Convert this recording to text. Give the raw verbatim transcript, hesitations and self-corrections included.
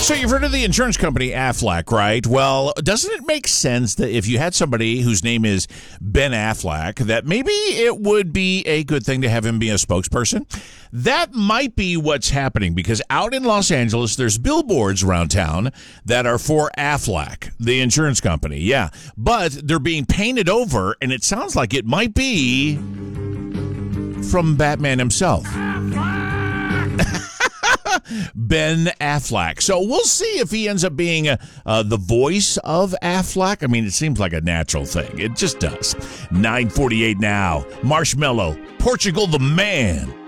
So you've heard of the insurance company Aflac, right? Well, doesn't it make sense that if you had somebody whose name is Ben Affleck, that maybe it would be a good thing to have him be a spokesperson? That might be what's happening, because out in Los Angeles, there's billboards around town that are for Aflac, the insurance company. Yeah, but they're being painted over, and it sounds like it might be from Batman himself. Ben Affleck. So we'll see if he ends up being uh, the voice of Affleck. I mean, it seems like a natural thing. It just does. nine forty-eight now. Marshmello, Portugal the Man.